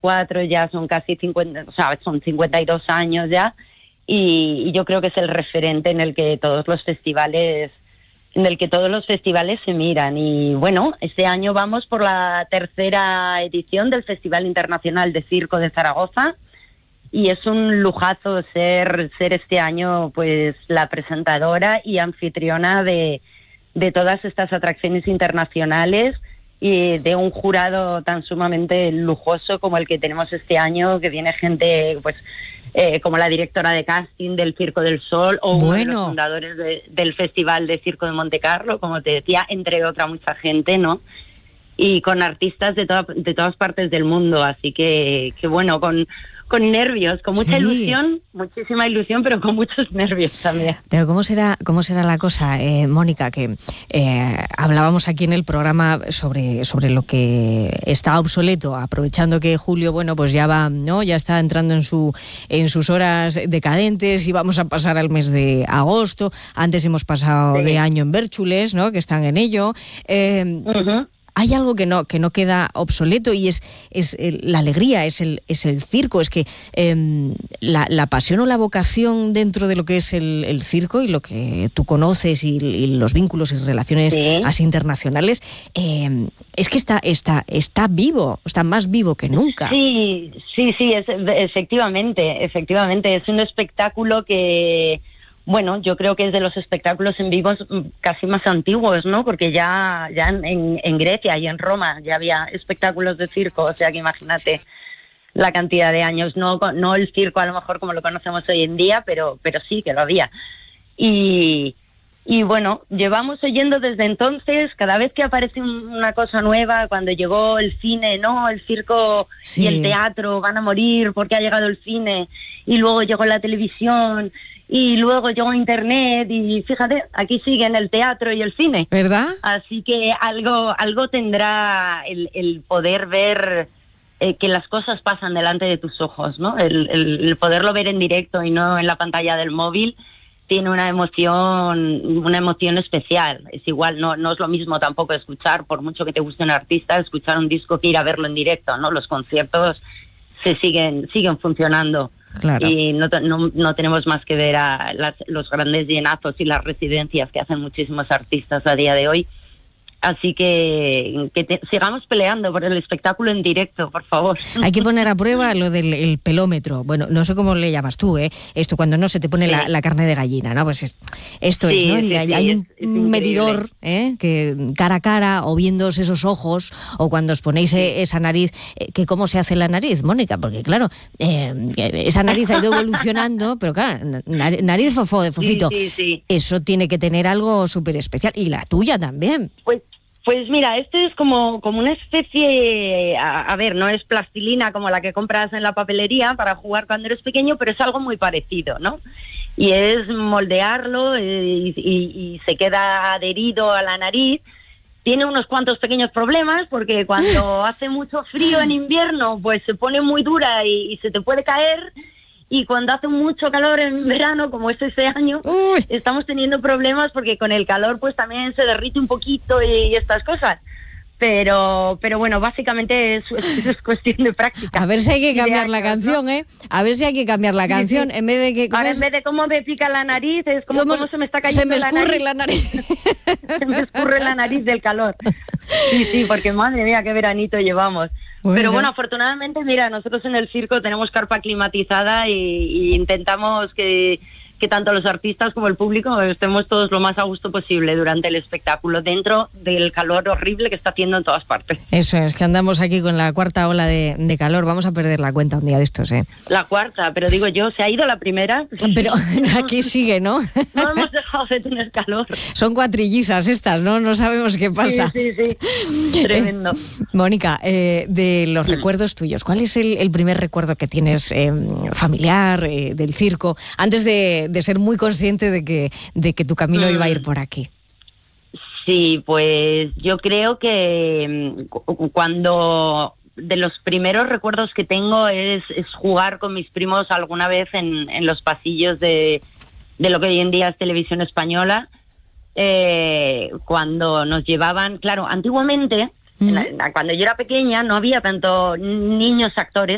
4 ya son casi 50, o sea, son 52 años ya, y yo creo que es el referente en el que todos los festivales se miran. Y bueno, este año vamos por la 3ª edición del Festival Internacional de Circo de Zaragoza, y es un lujazo ser este año pues la presentadora y anfitriona de todas estas atracciones internacionales, y de un jurado tan sumamente lujoso como el que tenemos este año, que viene gente pues como la directora de casting del Circo del Sol, o uno de los fundadores del Festival de Circo de Montecarlo, como te decía, entre otra mucha gente, ¿no? Y con artistas de todas partes del mundo, así que bueno, con nervios, con mucha ilusión, muchísima ilusión, pero con muchos nervios también. Pero ¿cómo será la cosa, Mónica? Que hablábamos aquí en el programa sobre lo que está obsoleto, aprovechando que Julio, bueno, pues ya va, ¿no? Ya está entrando en sus horas decadentes, y vamos a pasar al mes de agosto. Antes hemos pasado de año en Bérchules, ¿no? Que están en ello. Hay algo que no queda obsoleto, y es la alegría, es el circo. Es que la pasión o la vocación dentro de lo que es el circo, y lo que tú conoces, y los vínculos y relaciones así internacionales, es que está vivo, está más vivo que nunca. Sí, efectivamente. Es un espectáculo que... Bueno, yo creo que es de los espectáculos en vivo casi más antiguos, ¿no? Porque ya en Grecia y en Roma ya había espectáculos de circo, o sea que imagínate la cantidad de años. No el circo a lo mejor como lo conocemos hoy en día, pero sí que lo había. Y bueno, llevamos oyendo desde entonces, cada vez que aparece una cosa nueva, cuando llegó el cine, no, el circo y el teatro van a morir porque ha llegado el cine, y luego llegó la televisión, y luego llegó Internet, y fíjate, aquí siguen el teatro y el cine. ¿Verdad? Así que algo tendrá el poder ver que las cosas pasan delante de tus ojos, ¿no? El poderlo ver en directo y no en la pantalla del móvil tiene una emoción especial. Es igual, no es lo mismo tampoco escuchar, por mucho que te guste un artista, escuchar un disco que ir a verlo en directo, ¿no? Los conciertos siguen funcionando. Claro. Y no tenemos más que ver a los grandes llenazos y las residencias que hacen muchísimos artistas a día de hoy. Así que sigamos peleando por el espectáculo en directo, por favor. Hay que poner a prueba lo del pelómetro. Bueno, no sé cómo le llamas tú, Esto cuando no se te pone la carne de gallina, ¿no? Pues esto es, ¿no? Hay un medidor, que cara a cara, o viéndose esos ojos, o cuando os ponéis esa nariz, que cómo se hace la nariz, Mónica, porque claro, esa nariz ha ido evolucionando, pero claro, nariz de fofito. Sí. Eso tiene que tener algo súper especial, y la tuya también. Pues mira, este es como una especie, a ver, no es plastilina como la que compras en la papelería para jugar cuando eres pequeño, pero es algo muy parecido, ¿no? Y es moldearlo y se queda adherido a la nariz. Tiene unos cuantos pequeños problemas, porque cuando hace mucho frío en invierno, pues se pone muy dura y se te puede caer. Y cuando hace mucho calor en verano, como es este año, estamos teniendo problemas porque con el calor pues también se derrite un poquito y estas cosas. Pero bueno, básicamente es cuestión de práctica. A ver si hay que cambiar la canción, ¿no? A ver si hay que cambiar la canción. Sí. En vez de que... Ahora, en vez de cómo me pica la nariz, es como cómo se me está cayendo la nariz. Se me escurre la nariz. Se me escurre la nariz del calor. Sí, porque madre mía, qué veranito llevamos. Bueno. Pero bueno, afortunadamente, mira, nosotros en el circo tenemos carpa climatizada y intentamos que tanto los artistas como el público estemos todos lo más a gusto posible durante el espectáculo, dentro del calor horrible que está haciendo en todas partes. Eso es, que andamos aquí con la cuarta ola de calor. Vamos a perder la cuenta un día de estos, La cuarta, pero digo yo, ¿se ha ido la primera? Pero aquí sigue, ¿no? No hemos dejado de tener calor. Son cuatrillizas estas, ¿no? No sabemos qué pasa. Sí. Tremendo. Mónica, de los recuerdos tuyos, ¿cuál es el primer recuerdo que tienes familiar, del circo, antes de ser muy consciente de que tu camino iba a ir por aquí? Sí, pues yo creo que cuando de los primeros recuerdos que tengo es jugar con mis primos alguna vez en los pasillos de lo que hoy en día es Televisión Española, cuando nos llevaban, claro, antiguamente, cuando yo era pequeña no había tanto niños actores